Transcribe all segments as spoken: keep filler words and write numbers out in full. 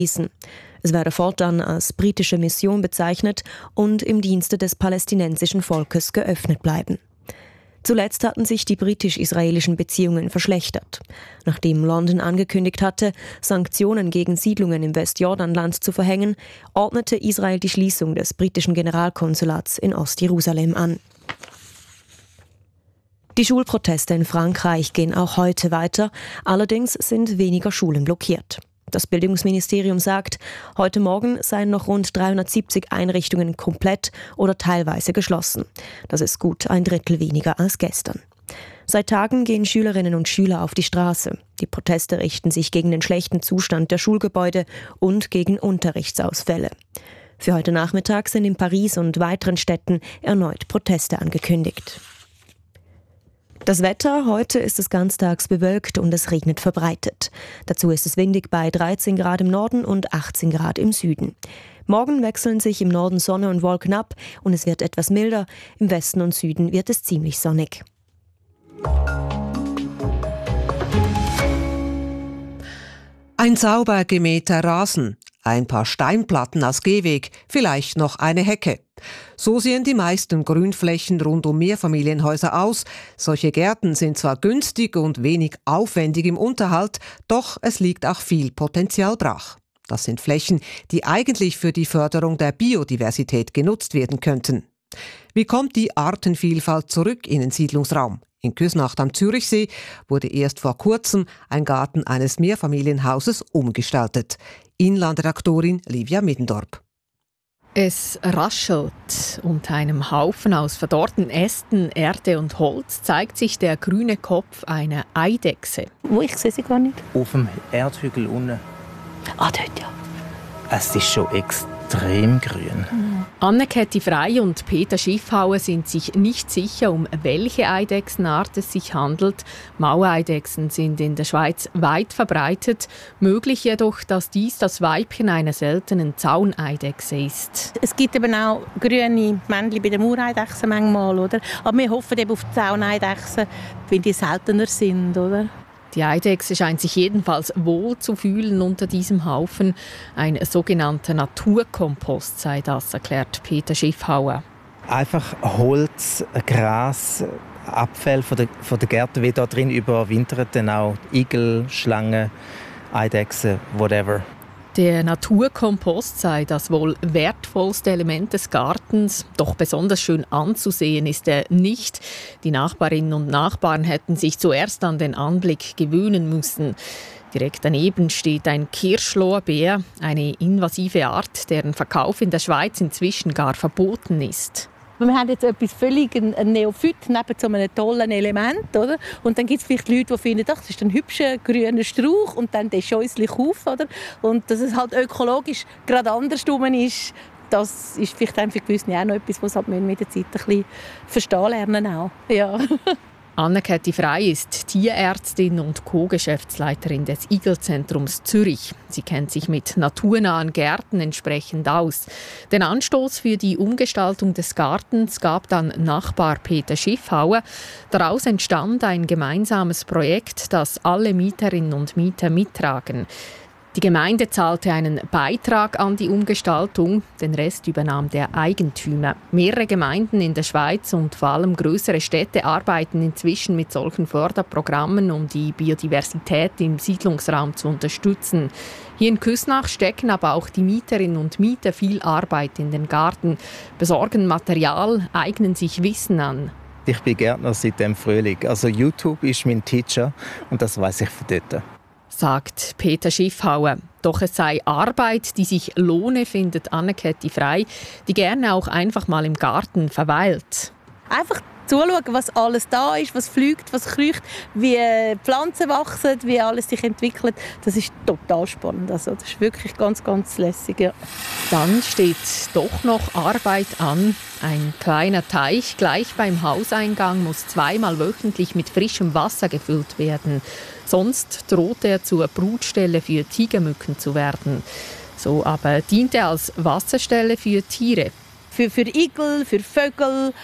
Es werde fortan als britische Mission bezeichnet und im Dienste des palästinensischen Volkes geöffnet bleiben. Zuletzt hatten sich die britisch-israelischen Beziehungen verschlechtert. Nachdem London angekündigt hatte, Sanktionen gegen Siedlungen im Westjordanland zu verhängen, ordnete Israel die Schließung des britischen Generalkonsulats in Ostjerusalem an. Die Schulproteste in Frankreich gehen auch heute weiter, allerdings sind weniger Schulen blockiert. Das Bildungsministerium sagt, heute Morgen seien noch rund dreihundertsiebzig Einrichtungen komplett oder teilweise geschlossen. Das ist gut ein Drittel weniger als gestern. Seit Tagen gehen Schülerinnen und Schüler auf die Straße. Die Proteste richten sich gegen den schlechten Zustand der Schulgebäude und gegen Unterrichtsausfälle. Für heute Nachmittag sind in Paris und weiteren Städten erneut Proteste angekündigt. Das Wetter, heute ist es ganztags bewölkt und es regnet verbreitet. Dazu ist es windig bei dreizehn Grad im Norden und achtzehn Grad im Süden. Morgen wechseln sich im Norden Sonne und Wolken ab und es wird etwas milder. Im Westen und Süden wird es ziemlich sonnig. Ein sauber gemähter Rasen, ein paar Steinplatten als Gehweg, vielleicht noch eine Hecke. So sehen die meisten Grünflächen rund um Mehrfamilienhäuser aus. Solche Gärten sind zwar günstig und wenig aufwendig im Unterhalt, doch es liegt auch viel Potenzial brach. Das sind Flächen, die eigentlich für die Förderung der Biodiversität genutzt werden könnten. Wie kommt die Artenvielfalt zurück in den Siedlungsraum? In Küsnacht am Zürichsee wurde erst vor kurzem ein Garten eines Mehrfamilienhauses umgestaltet. Inlandredaktorin Livia Middendorp. Es raschelt. Unter einem Haufen aus verdorrten Ästen, Erde und Holz zeigt sich der grüne Kopf einer Eidechse. Wo? Ich sehe sie gar nicht. Auf dem Erdhügel unten. Ah, dort ja. Es ist schon extrem grün. Mhm. Anne-Käthi Frey und Peter Schiffhauer sind sich nicht sicher, um welche Eidechsenart es sich handelt. Mauereidechsen sind in der Schweiz weit verbreitet. Möglich jedoch, dass dies das Weibchen einer seltenen Zauneidechse ist. Es gibt eben auch grüne Männchen bei den Mauereidechsen manchmal, oder? Aber wir hoffen eben auf die Zauneidechsen, weil die seltener sind, oder? Die Eidechse scheint sich jedenfalls wohl zu fühlen unter diesem Haufen. Ein sogenannter Naturkompost sei das, erklärt Peter Schiffhauer. Einfach Holz, Gras, Abfälle von der, von der Gärten, wie da drin überwintern, dann auch Igel, Schlangen, Eidechsen, whatever. Der Naturkompost sei das wohl wertvollste Element des Gartens. Doch besonders schön anzusehen ist er nicht. Die Nachbarinnen und Nachbarn hätten sich zuerst an den Anblick gewöhnen müssen. Direkt daneben steht ein Kirschlorbeer, eine invasive Art, deren Verkauf in der Schweiz inzwischen gar verboten ist. Wir haben jetzt etwas völlig ein Neophyt neben so einem tollen Element, oder? Und dann gibt es vielleicht Leute, die finden, ach, das ist ein hübscher grüner Strauch und dann der scheußlich auf, oder? Und dass es halt ökologisch gerade andersrum ist, das ist vielleicht für gewisse auch noch etwas, was halt mit der Zeit ein bisschen verstehen lernen auch. Ja. Anne-Käthi Frey ist Tierärztin und Co-Geschäftsleiterin des Igelzentrums Zürich. Sie kennt sich mit naturnahen Gärten entsprechend aus. Den Anstoß für die Umgestaltung des Gartens gab dann Nachbar Peter Schiffhauer. Daraus entstand ein gemeinsames Projekt, das alle Mieterinnen und Mieter mittragen. Die Gemeinde zahlte einen Beitrag an die Umgestaltung, den Rest übernahm der Eigentümer. Mehrere Gemeinden in der Schweiz und vor allem größere Städte arbeiten inzwischen mit solchen Förderprogrammen, um die Biodiversität im Siedlungsraum zu unterstützen. Hier in Küsnacht stecken aber auch die Mieterinnen und Mieter viel Arbeit in den Garten, besorgen Material, eignen sich Wissen an. Ich bin Gärtner seit dem Frühling. Also YouTube ist mein Teacher und das weiss ich von dort. Sagt Peter Schiffhauer. Doch es sei Arbeit, die sich lohne, findet Anne-Käthi Frey, die gerne auch einfach mal im Garten verweilt. Einfach zuschauen, was alles da ist, was fliegt, was kriecht, wie Pflanzen wachsen, wie alles sich entwickelt. Das ist total spannend. Also, das ist wirklich ganz, ganz lässig. Ja. Dann steht doch noch Arbeit an. Ein kleiner Teich gleich beim Hauseingang muss zweimal wöchentlich mit frischem Wasser gefüllt werden. Sonst droht er zur Brutstelle für Tigermücken zu werden. So aber dient er als Wasserstelle für Tiere. Für, für Igel, für Vögel,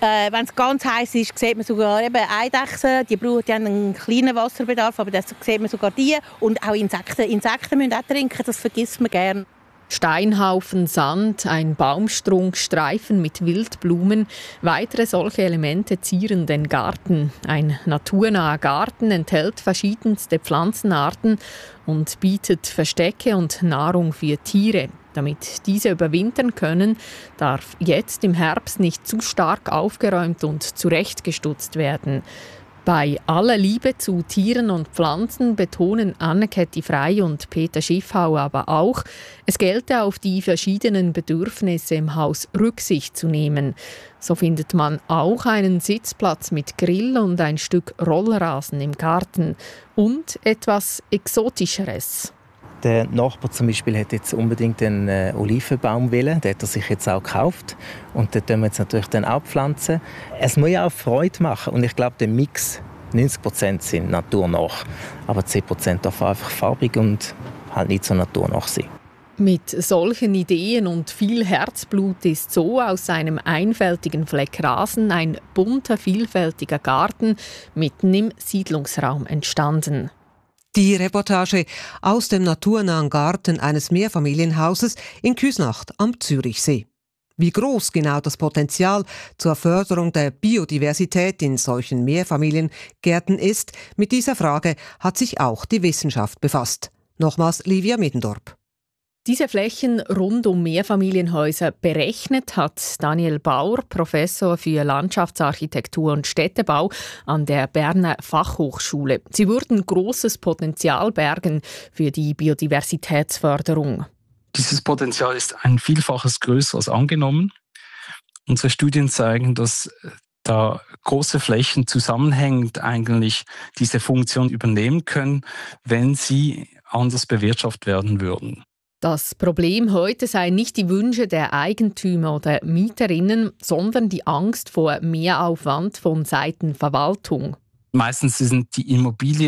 Äh, wenn es ganz heiß ist, sieht man sogar eben Eidechsen. Die, brauchen, die haben einen kleinen Wasserbedarf, aber das sieht man sogar die. Und auch Insekten. Insekten müssen auch trinken, das vergisst man gerne. Steinhaufen, Sand, ein Baumstrunk, Streifen mit Wildblumen. Weitere solche Elemente zieren den Garten. Ein naturnaher Garten enthält verschiedenste Pflanzenarten und bietet Verstecke und Nahrung für Tiere. Damit diese überwintern können, darf jetzt im Herbst nicht zu stark aufgeräumt und zurechtgestutzt werden. Bei aller Liebe zu Tieren und Pflanzen betonen Anne-Käthi Frey und Peter Schiffauer aber auch, es gelte auf die verschiedenen Bedürfnisse im Haus Rücksicht zu nehmen. So findet man auch einen Sitzplatz mit Grill und ein Stück Rollrasen im Garten und etwas Exotischeres. Der Nachbar zum Beispiel hat jetzt unbedingt einen äh, Olivenbaum wollen. Den hat er sich jetzt auch gekauft. Und den tun wir jetzt natürlich dann auch pflanzen. Es muss ja auch Freude machen. Und ich glaube, der Mix, neunzig Prozent sind naturnah. Aber zehn Prozent darf einfach farbig und halt nicht so naturnah sein. Mit solchen Ideen und viel Herzblut ist so aus einem einfältigen Fleck Rasen ein bunter, vielfältiger Garten mitten im Siedlungsraum entstanden. Die Reportage aus dem naturnahen Garten eines Mehrfamilienhauses in Küsnacht am Zürichsee. Wie groß genau das Potenzial zur Förderung der Biodiversität in solchen Mehrfamiliengärten ist, mit dieser Frage hat sich auch die Wissenschaft befasst. Nochmals Livia Middendorp. Diese Flächen rund um Mehrfamilienhäuser berechnet hat Daniel Bauer, Professor für Landschaftsarchitektur und Städtebau an der Berner Fachhochschule. Sie würden großes Potenzial bergen für die Biodiversitätsförderung. Dieses Potenzial ist ein Vielfaches größer als angenommen. Unsere Studien zeigen, dass da große Flächen zusammenhängend eigentlich diese Funktion übernehmen können, wenn sie anders bewirtschaftet werden würden. Das Problem heute seien nicht die Wünsche der Eigentümer oder Mieterinnen, sondern die Angst vor Mehraufwand von Seiten Verwaltung. Meistens sind die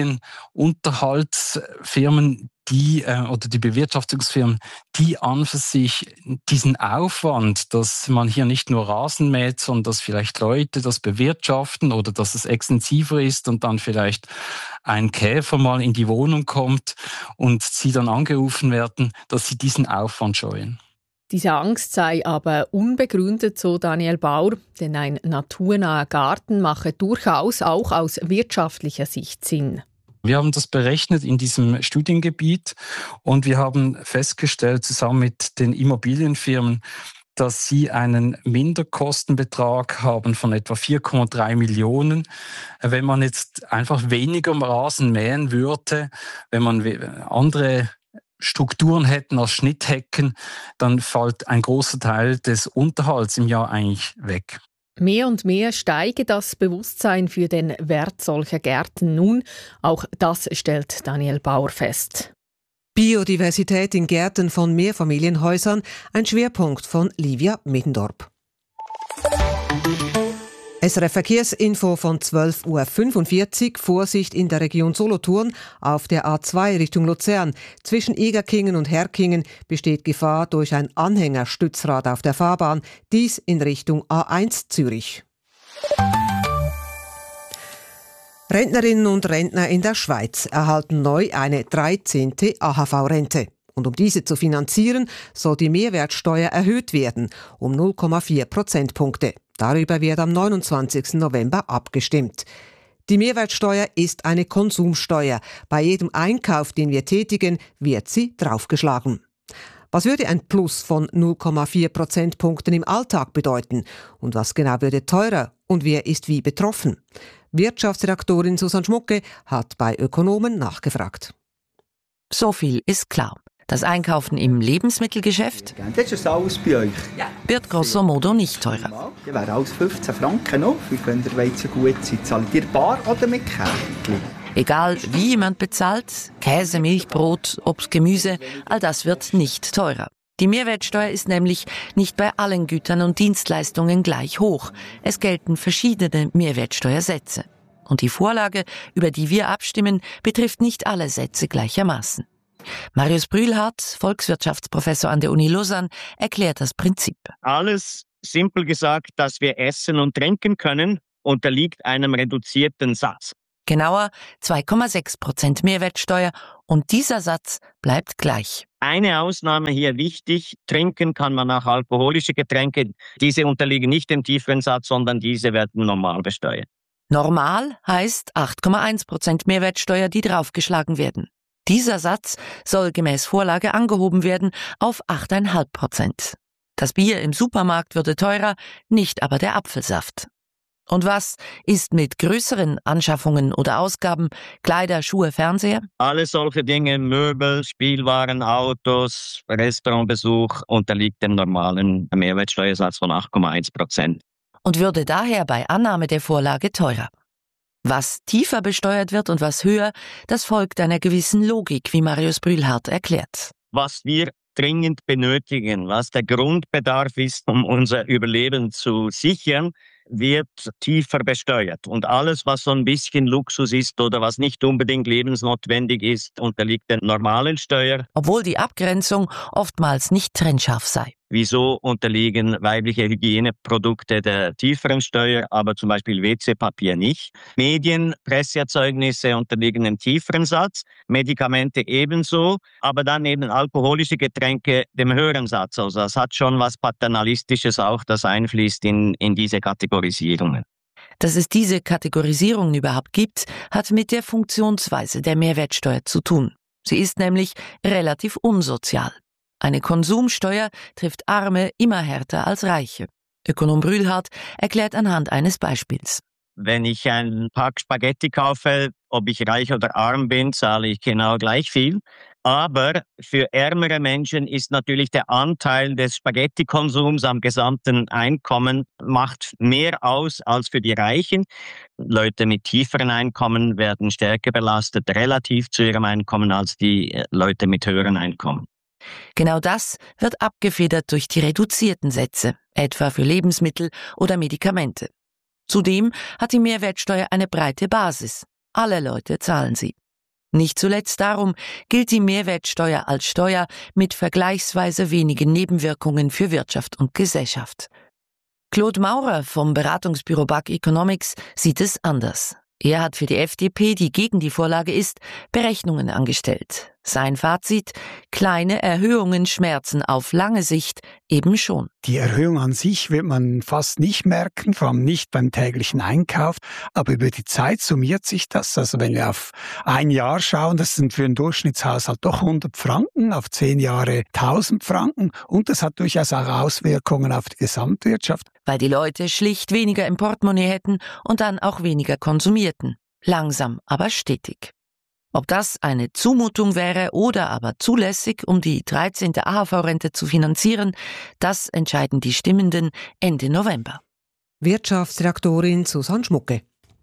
Immobilienunterhaltsfirmen, die äh, oder die Bewirtschaftungsfirmen, die an für sich diesen Aufwand, dass man hier nicht nur Rasen mäht, sondern dass vielleicht Leute das bewirtschaften oder dass es extensiver ist und dann vielleicht ein Käfer mal in die Wohnung kommt und sie dann angerufen werden, dass sie diesen Aufwand scheuen. Diese Angst sei aber unbegründet, so Daniel Bauer, denn ein naturnaher Garten mache durchaus auch aus wirtschaftlicher Sicht Sinn. Wir haben das berechnet in diesem Studiengebiet und wir haben festgestellt, zusammen mit den Immobilienfirmen, dass sie einen Minderkostenbetrag haben von etwa vier Komma drei Millionen. Wenn man jetzt einfach weniger Rasen mähen würde, wenn man andere Strukturen hätten als Schnitthecken, dann fällt ein großer Teil des Unterhalts im Jahr eigentlich weg. Mehr und mehr steige das Bewusstsein für den Wert solcher Gärten nun. Auch das stellt Daniel Bauer fest. Biodiversität in Gärten von Mehrfamilienhäusern, ein Schwerpunkt von Livia Middendorp. S R F Verkehrsinfo von zwölf Uhr fünfundvierzig. Vorsicht in der Region Solothurn auf der A zwei Richtung Luzern. Zwischen Egerkingen und Herkingen besteht Gefahr durch ein Anhängerstützrad auf der Fahrbahn. Dies in Richtung A eins Zürich. Rentnerinnen und Rentner in der Schweiz erhalten neu eine dreizehnte A H V-Rente. Und um diese zu finanzieren, soll die Mehrwertsteuer erhöht werden um null Komma vier Prozentpunkte. Darüber wird am neunundzwanzigsten November abgestimmt. Die Mehrwertsteuer ist eine Konsumsteuer. Bei jedem Einkauf, den wir tätigen, wird sie draufgeschlagen. Was würde ein Plus von null Komma vier Prozentpunkten im Alltag bedeuten? Und was genau würde teurer? Und wer ist wie betroffen? Wirtschaftsredaktorin Susanne Schmucke hat bei Ökonomen nachgefragt. So viel ist klar. Das Einkaufen im Lebensmittelgeschäft das ist alles bei euch. wird grosso modo nicht teurer. Ja, wäre alles fünfzehn Franken noch. Wenn ihr wollt, so gut seid, zahlt ihr bar oder mit Kärtchen. Egal wie jemand bezahlt, Käse, Milch, Brot, Obst, Gemüse, all das wird nicht teurer. Die Mehrwertsteuer ist nämlich nicht bei allen Gütern und Dienstleistungen gleich hoch. Es gelten verschiedene Mehrwertsteuersätze. Und die Vorlage, über die wir abstimmen, betrifft nicht alle Sätze gleichermaßen. Marius Brühlhardt, Volkswirtschaftsprofessor an der Uni Lausanne, erklärt das Prinzip. Alles, simpel gesagt, dass wir essen und trinken können, unterliegt einem reduzierten Satz. Genauer zwei Komma sechs Prozent Mehrwertsteuer und dieser Satz bleibt gleich. Eine Ausnahme hier wichtig, trinken kann man auch alkoholische Getränke. Diese unterliegen nicht dem tieferen Satz, sondern diese werden normal besteuert. Normal heißt acht Komma eins Prozent Mehrwertsteuer, die draufgeschlagen werden. Dieser Satz soll gemäß Vorlage angehoben werden auf acht Komma fünf Prozent. Das Bier im Supermarkt würde teurer, nicht aber der Apfelsaft. Und was ist mit größeren Anschaffungen oder Ausgaben, Kleider, Schuhe, Fernseher? Alle solche Dinge, Möbel, Spielwaren, Autos, Restaurantbesuch unterliegt dem normalen Mehrwertsteuersatz von acht Komma eins Prozent. Und würde daher bei Annahme der Vorlage teurer. Was tiefer besteuert wird und was höher, das folgt einer gewissen Logik, wie Marius Brühlhardt erklärt. Was wir dringend benötigen, was der Grundbedarf ist, um unser Überleben zu sichern, wird tiefer besteuert. Und alles, was so ein bisschen Luxus ist oder was nicht unbedingt lebensnotwendig ist, unterliegt der normalen Steuer. Obwohl die Abgrenzung oftmals nicht trennscharf sei. Wieso unterliegen weibliche Hygieneprodukte der tieferen Steuer, aber zum Beispiel W C-Papier nicht? Medien, Presseerzeugnisse unterliegen dem tieferen Satz, Medikamente ebenso, aber dann eben alkoholische Getränke dem höheren Satz. Also das hat schon was Paternalistisches auch, das einfließt in, in diese Kategorisierungen. Dass es diese Kategorisierungen überhaupt gibt, hat mit der Funktionsweise der Mehrwertsteuer zu tun. Sie ist nämlich relativ unsozial. Eine Konsumsteuer trifft Arme immer härter als Reiche. Ökonom Brühlhardt erklärt anhand eines Beispiels. Wenn ich einen Pack Spaghetti kaufe, ob ich reich oder arm bin, zahle ich genau gleich viel. Aber für ärmere Menschen ist natürlich der Anteil des Spaghetti-Konsums am gesamten Einkommen macht mehr aus als für die Reichen. Leute mit tieferen Einkommen werden stärker belastet relativ zu ihrem Einkommen als die Leute mit höheren Einkommen. Genau das wird abgefedert durch die reduzierten Sätze, etwa für Lebensmittel oder Medikamente. Zudem hat die Mehrwertsteuer eine breite Basis. Alle Leute zahlen sie. Nicht zuletzt darum gilt die Mehrwertsteuer als Steuer mit vergleichsweise wenigen Nebenwirkungen für Wirtschaft und Gesellschaft. Claude Maurer vom Beratungsbüro B A K Economics sieht es anders. Er hat für die F D P, die gegen die Vorlage ist, Berechnungen angestellt. Sein Fazit: kleine Erhöhungen schmerzen auf lange Sicht eben schon. Die Erhöhung an sich wird man fast nicht merken, vor allem nicht beim täglichen Einkauf. Aber über die Zeit summiert sich das. Also wenn wir auf ein Jahr schauen, das sind für einen Durchschnittshaushalt doch hundert Franken, auf zehn Jahre tausend Franken. Und das hat durchaus auch Auswirkungen auf die Gesamtwirtschaft. Weil die Leute schlicht weniger im Portemonnaie hätten und dann auch weniger konsumierten. Langsam, aber stetig. Ob das eine Zumutung wäre oder aber zulässig, um die dreizehnte A H V-Rente zu finanzieren, das entscheiden die Stimmenden Ende November. Wirtschaftsdirektorin Susanne Schmucke.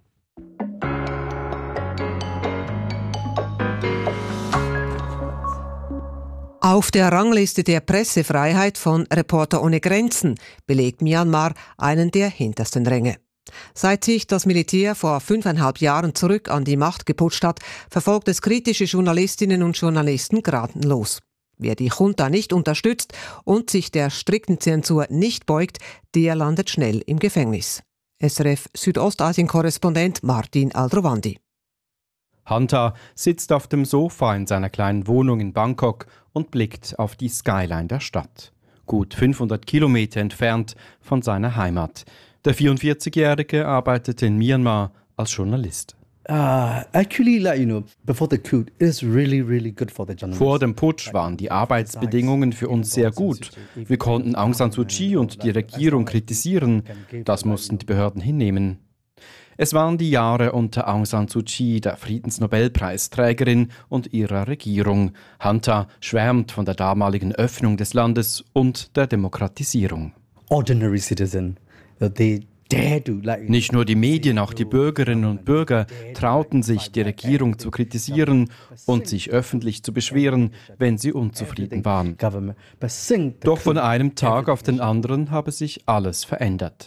Auf der Rangliste der Pressefreiheit von Reporter ohne Grenzen belegt Myanmar einen der hintersten Ränge. Seit sich das Militär vor fünfeinhalb Jahren zurück an die Macht geputscht hat, verfolgt es kritische Journalistinnen und Journalisten gnadenlos. Wer die Junta nicht unterstützt und sich der strikten Zensur nicht beugt, der landet schnell im Gefängnis. S R F Südostasien-Korrespondent Martin Aldrovandi. Hanta sitzt auf dem Sofa in seiner kleinen Wohnung in Bangkok und blickt auf die Skyline der Stadt. Gut fünfhundert Kilometer entfernt von seiner Heimat. Der vierundvierzigjährige arbeitete in Myanmar als Journalist. Uh, actually, like, you know, before the coup, it is really, really good for the journalists. Vor dem Putsch waren die Arbeitsbedingungen für uns sehr gut. Wir konnten Aung San Suu Kyi und die Regierung kritisieren. Das mussten die Behörden hinnehmen. Es waren die Jahre unter Aung San Suu Kyi, der Friedensnobelpreisträgerin, und ihrer Regierung. Hanta schwärmt von der damaligen Öffnung des Landes und der Demokratisierung. Ordinary citizen. They Nicht nur die Medien, auch die Bürgerinnen und Bürger trauten sich, die Regierung zu kritisieren und sich öffentlich zu beschweren, wenn sie unzufrieden waren. Doch von einem Tag auf den anderen habe sich alles verändert.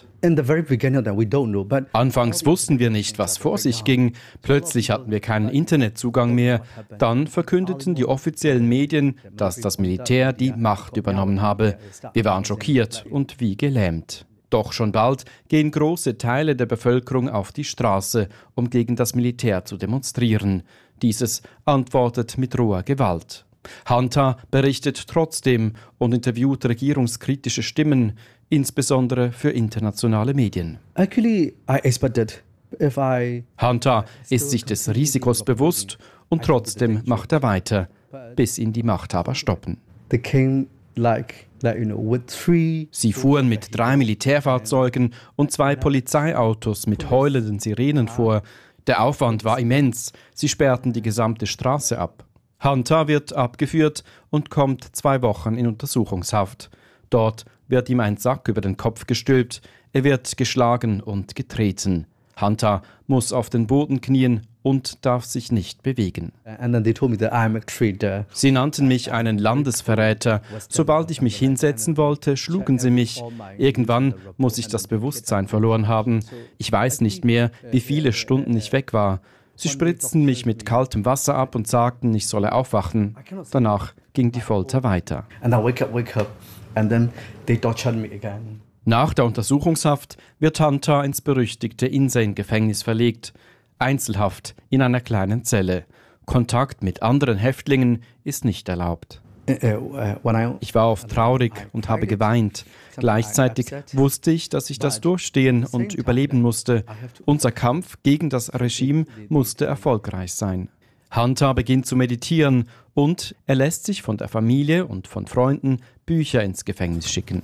Anfangs wussten wir nicht, was vor sich ging. Plötzlich hatten wir keinen Internetzugang mehr. Dann verkündeten die offiziellen Medien, dass das Militär die Macht übernommen habe. Wir waren schockiert und wie gelähmt. Doch schon bald gehen große Teile der Bevölkerung auf die Straße, um gegen das Militär zu demonstrieren. Dieses antwortet mit roher Gewalt. Hunter berichtet trotzdem und interviewt regierungskritische Stimmen, insbesondere für internationale Medien. Actually, I expected if I Hunter ist sich des Risikos bewusst und trotzdem macht er weiter, bis ihn die Machthaber stoppen. they came like Like, you know, with three Sie fuhren mit drei Militärfahrzeugen und zwei Polizeiautos mit heulenden Sirenen vor. Der Aufwand war immens. Sie sperrten die gesamte Straße ab. Hunter wird abgeführt und kommt zwei Wochen in Untersuchungshaft. Dort wird ihm ein Sack über den Kopf gestülpt. Er wird geschlagen und getreten. Hunter muss auf den Boden knien und darf sich nicht bewegen. Sie nannten mich einen Landesverräter. Sobald ich mich hinsetzen wollte, schlugen sie mich. Irgendwann muss ich das Bewusstsein verloren haben. Ich weiß nicht mehr, wie viele Stunden ich weg war. Sie spritzten mich mit kaltem Wasser ab und sagten, ich solle aufwachen. Danach ging die Folter weiter. Nach der Untersuchungshaft wird Hunter ins berüchtigte Insane-Gefängnis verlegt. Einzelhaft in einer kleinen Zelle. Kontakt mit anderen Häftlingen ist nicht erlaubt. Ich war oft traurig und habe geweint. Gleichzeitig wusste ich, dass ich das durchstehen und überleben musste. Unser Kampf gegen das Regime musste erfolgreich sein. Hunter beginnt zu meditieren und er lässt sich von der Familie und von Freunden Bücher ins Gefängnis schicken.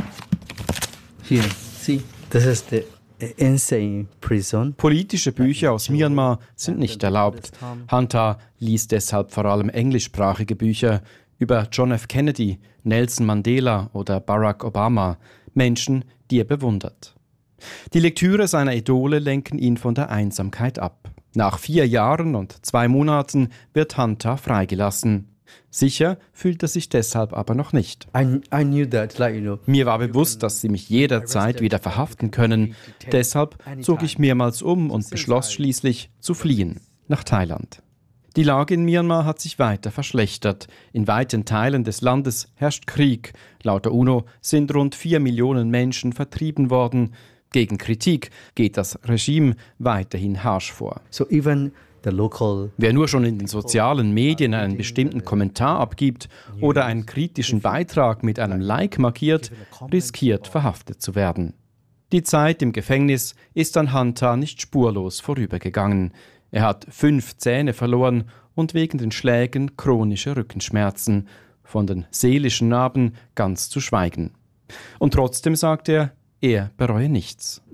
Here, see, this is the insane prison. Politische Bücher aus Myanmar sind nicht erlaubt. Hunter liest deshalb vor allem englischsprachige Bücher über John F. Kennedy, Nelson Mandela oder Barack Obama, Menschen, die er bewundert. Die Lektüre seiner Idole lenken ihn von der Einsamkeit ab. Nach vier Jahren und zwei Monaten wird Hunter freigelassen. Sicher fühlt er sich deshalb aber noch nicht. I, I knew that, like, you know. Mir war bewusst, dass sie mich jederzeit wieder verhaften können. Deshalb zog ich mehrmals um und beschloss schließlich zu fliehen nach Thailand. Die Lage in Myanmar hat sich weiter verschlechtert. In weiten Teilen des Landes herrscht Krieg. Laut der UNO sind rund vier Millionen Menschen vertrieben worden. Gegen Kritik geht das Regime weiterhin harsch vor. So even the local Wer nur schon in den sozialen Medien einen bestimmten Kommentar abgibt oder einen kritischen Beitrag mit einem Like markiert, riskiert verhaftet zu werden. Die Zeit im Gefängnis ist an Hunter nicht spurlos vorübergegangen. Er hat fünf Zähne verloren und wegen den Schlägen chronische Rückenschmerzen, von den seelischen Narben ganz zu schweigen. Und trotzdem sagt er, er bereue nichts.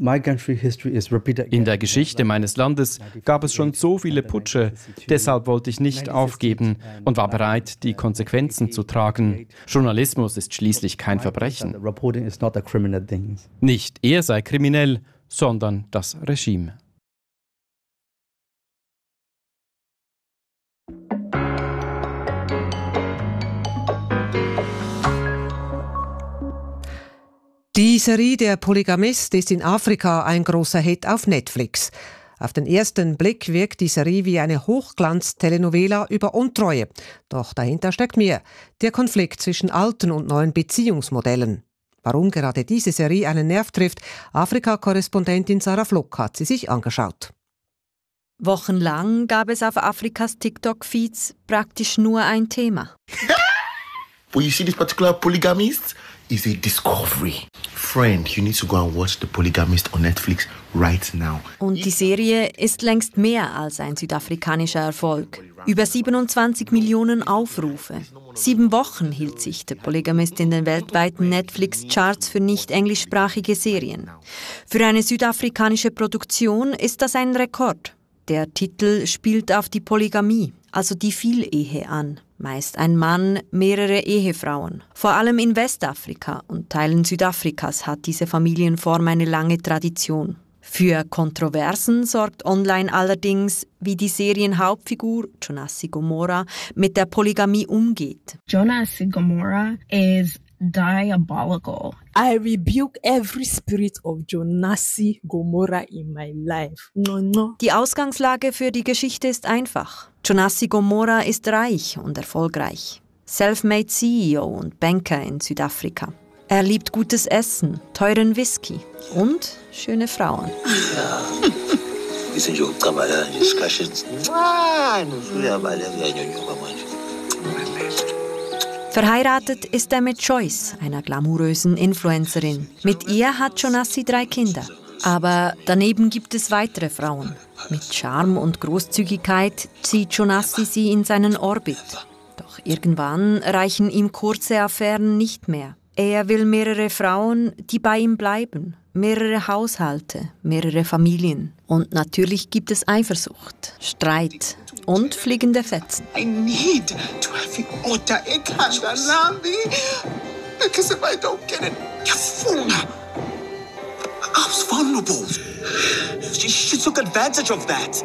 In der Geschichte meines Landes gab es schon so viele Putsche, deshalb wollte ich nicht aufgeben und war bereit, die Konsequenzen zu tragen. Journalismus ist schließlich kein Verbrechen. Nicht er sei kriminell, sondern das Regime. Die Serie Der Polygamist ist in Afrika ein großer Hit auf Netflix. Auf den ersten Blick wirkt die Serie wie eine Hochglanz-Telenovela über Untreue. Doch dahinter steckt mehr: der Konflikt zwischen alten und neuen Beziehungsmodellen. Warum gerade diese Serie einen Nerv trifft, Afrika-Korrespondentin Sarah Fluck hat sie sich angeschaut. Wochenlang gab es auf Afrikas TikTok-Feeds praktisch nur ein Thema. When you see this particular polygamist, it's a discovery. Friend, you need to go and watch The Polygamist on Netflix right now. Und die Serie ist längst mehr als ein südafrikanischer Erfolg. Über siebenundzwanzig Millionen Aufrufe. Sieben Wochen hielt sich The Polygamist in den weltweiten Netflix-Charts für nicht englischsprachige Serien. Für eine südafrikanische Produktion ist das ein Rekord. Der Titel spielt auf die Polygamie, also die Vielehe, an. Meist ein Mann, mehrere Ehefrauen. Vor allem in Westafrika und Teilen Südafrikas hat diese Familienform eine lange Tradition. Für Kontroversen sorgt online allerdings, wie die Serienhauptfigur Jonassi Gomora mit der Polygamie umgeht. Jonassi Gomora is diabolical. I rebuke every spirit of Jonassi Gomora in my life. No, no. Die Ausgangslage für die Geschichte ist einfach. Jonassi Gomora ist reich und erfolgreich. Self-made C E O und Banker in Südafrika. Er liebt gutes Essen, teuren Whisky und schöne Frauen. Verheiratet ist er mit Joyce, einer glamourösen Influencerin. Mit ihr hat Jonassi drei Kinder. Aber daneben gibt es weitere Frauen. Mit Charme und Großzügigkeit zieht Jonassi sie in seinen Orbit. Doch irgendwann reichen ihm kurze Affären nicht mehr. Er will mehrere Frauen, die bei ihm bleiben, mehrere Haushalte, mehrere Familien. Und natürlich gibt es Eifersucht, Streit und fliegende Fetzen. I need to have order in Kandalambi because if I don't get it, Yafuna, I was vulnerable. She, she took advantage of that.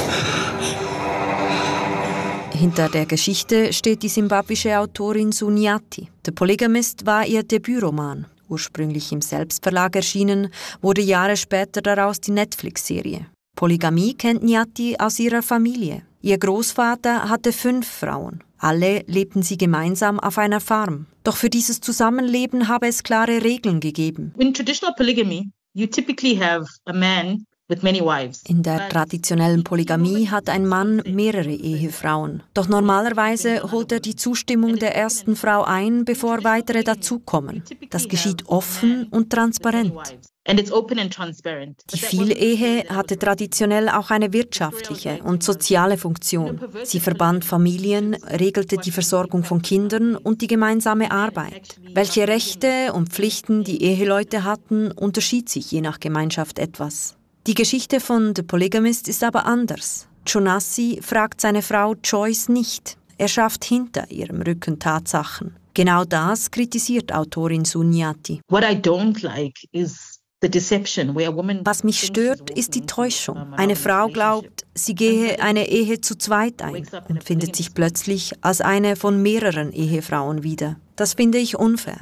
Hinter der Geschichte steht die simbabwische Autorin Suniati. The Polygamist war ihr Debütroman. Ursprünglich im Selbstverlag erschienen, wurde Jahre später daraus die Netflix-Serie. Polygamie kennt Nyati aus ihrer Familie. Ihr Großvater hatte fünf Frauen. Alle lebten sie gemeinsam auf einer Farm. Doch für dieses Zusammenleben habe es klare Regeln gegeben. In traditional polygamy, you typically have a man with many wives. In der traditionellen Polygamie hat ein Mann mehrere Ehefrauen. Doch normalerweise holt er die Zustimmung der ersten Frau ein, bevor weitere dazukommen. Das geschieht offen und transparent. Die Vielehe hatte traditionell auch eine wirtschaftliche und soziale Funktion. Sie verband Familien, regelte die Versorgung von Kindern und die gemeinsame Arbeit. Welche Rechte und Pflichten die Eheleute hatten, unterschied sich je nach Gemeinschaft etwas. Die Geschichte von The Polygamist ist aber anders. Jonassi fragt seine Frau Joyce nicht. Er schafft hinter ihrem Rücken Tatsachen. Genau das kritisiert Autorin Suniati. What I don't like is Was mich stört, ist die Täuschung. Eine Frau glaubt, sie gehe eine Ehe zu zweit ein und findet sich plötzlich als eine von mehreren Ehefrauen wieder. Das finde ich unfair.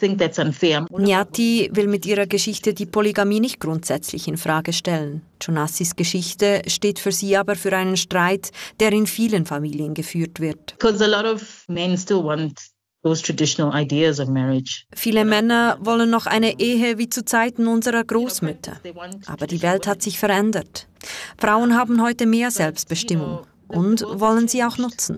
Nyati will mit ihrer Geschichte die Polygamie nicht grundsätzlich in Frage stellen. Jonassis Geschichte steht für sie aber für einen Streit, der in vielen Familien geführt wird. Because a lot of men still want those traditional ideas of marriage. Viele Männer wollen noch eine Ehe wie zu Zeiten unserer Großmütter. Aber die Welt hat sich verändert. Frauen haben heute mehr Selbstbestimmung und wollen sie auch nutzen.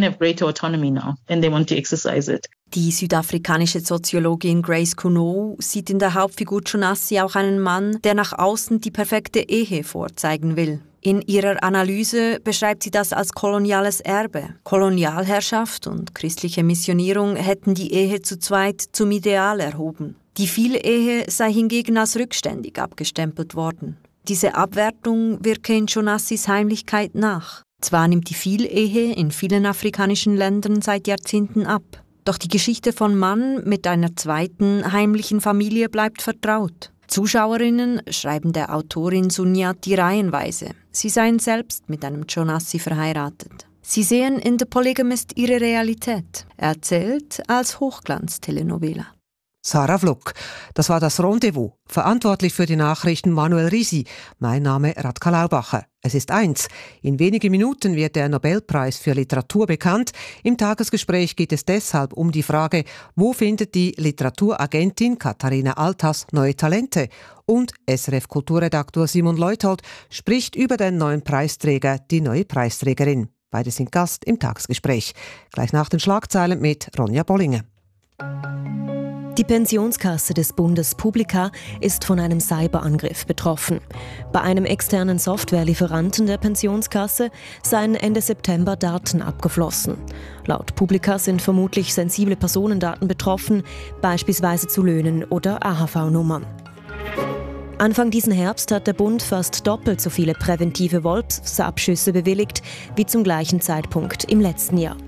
Die südafrikanische Soziologin Grace Kuno sieht in der Hauptfigur Jonassi auch einen Mann, der nach außen die perfekte Ehe vorzeigen will. In ihrer Analyse beschreibt sie das als koloniales Erbe. Kolonialherrschaft und christliche Missionierung hätten die Ehe zu zweit zum Ideal erhoben. Die Vielehe sei hingegen als rückständig abgestempelt worden. Diese Abwertung wirke in Jonassis Heimlichkeit nach. Zwar nimmt die Vielehe in vielen afrikanischen Ländern seit Jahrzehnten ab, doch die Geschichte von Mann mit einer zweiten heimlichen Familie bleibt vertraut. Zuschauerinnen schreiben der Autorin Suniati reihenweise. Sie seien selbst mit einem Jonassi verheiratet. Sie sehen in The Polygamist ihre Realität, erzählt als Hochglanz-Telenovela. Sarah Vluk. Das war das Rendezvous. Verantwortlich für die Nachrichten Manuel Risi. Mein Name Radka Laubacher. Es ist eins. In wenigen Minuten wird der Nobelpreis für Literatur bekannt. Im Tagesgespräch geht es deshalb um die Frage, wo findet die Literaturagentin Katharina Althaus neue Talente? Und S R F-Kulturredaktor Simon Leuthold spricht über den neuen Preisträger, die neue Preisträgerin. Beide sind Gast im Tagesgespräch. Gleich nach den Schlagzeilen mit Ronja Bollinger. Die Pensionskasse des Bundes Publica ist von einem Cyberangriff betroffen. Bei einem externen Softwarelieferanten der Pensionskasse seien Ende September Daten abgeflossen. Laut Publica sind vermutlich sensible Personendaten betroffen, beispielsweise zu Löhnen oder A H V-Nummern. Anfang diesen Herbst hat der Bund fast doppelt so viele präventive Wolfsabschüsse bewilligt wie zum gleichen Zeitpunkt im letzten Jahr.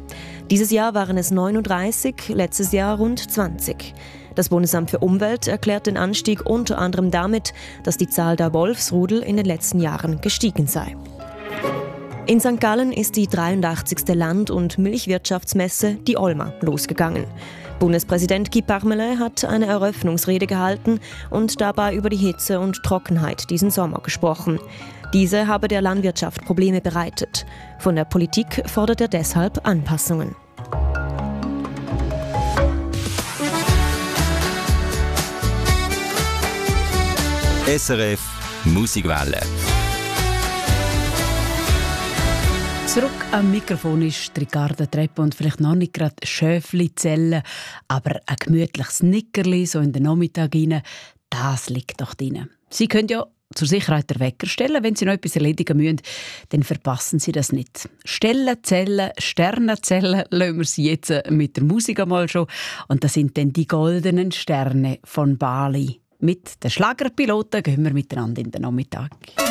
Dieses Jahr waren es neununddreißig, letztes Jahr rund zwanzig. Das Bundesamt für Umwelt erklärt den Anstieg unter anderem damit, dass die Zahl der Wolfsrudel in den letzten Jahren gestiegen sei. In Sankt Gallen ist die dreiundachtzigste Land- und Milchwirtschaftsmesse, die Olma, losgegangen. Bundespräsident Guy Parmelin hat eine Eröffnungsrede gehalten und dabei über die Hitze und Trockenheit diesen Sommer gesprochen. Diese habe der Landwirtschaft Probleme bereitet. Von der Politik fordert er deshalb Anpassungen. S R F Musikwelle. Zurück am Mikrofon ist Ricarda Treppe und vielleicht noch nicht gerade Schöfli-Zelle, aber ein gemütliches Nickerli so in den Nachmittag rein, das liegt doch drin. Sie können ja zur Sicherheit den Wecker stellen. Wenn Sie noch etwas erledigen müssen, dann verpassen Sie das nicht. Stellenzellen, Sternenzellen lassen wir Sie jetzt mit der Musik einmal schon. Und das sind dann die goldenen Sterne von Bali. Mit den Schlagerpiloten gehen wir miteinander in den Nachmittag.